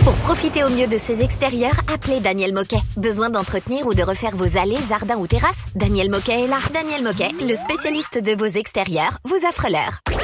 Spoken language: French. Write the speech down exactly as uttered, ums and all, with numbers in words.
Pour profiter au mieux de ces extérieurs, appelez Daniel Moquet. Besoin d'entretenir ou de refaire vos allées, jardins ou terrasses? Daniel Moquet est là. Daniel Moquet, le spécialiste de vos extérieurs, vous offre l'heure.